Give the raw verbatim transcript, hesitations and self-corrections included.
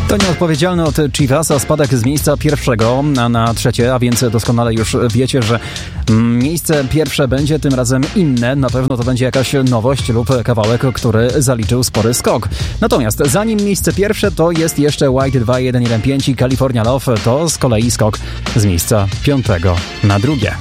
To nieodpowiedzialny od Chivasa spadek z miejsca pierwszego na, na trzecie, a więc doskonale już wiecie, że miejsce pierwsze będzie tym razem inne. Na pewno to będzie jakaś nowość lub kawałek, który zaliczył spory skok. Natomiast zanim miejsce pierwsze, to jest jeszcze White dwa jeden jeden pięć i California Love. To z kolei skok z miejsca piątego na drugie.